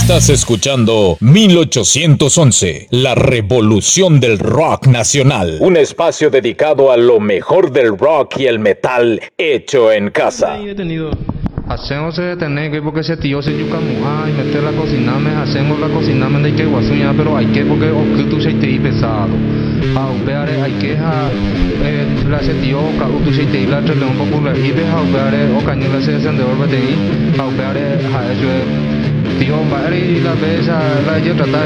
Estás escuchando 1811, la revolución del rock nacional. Un espacio dedicado a lo mejor del rock y el metal hecho en casa. Hacemos tener que porque se tío se yuca muja y meter la cocina me hacemos la cocina me de que guasuña pero hay que porque oculto se te pesado a upeare hay que la se tío ka utu se te la trele un poco la ibe a upeare o cañola se de orbe te a upeare ha eso tío vale la besa la yo tratar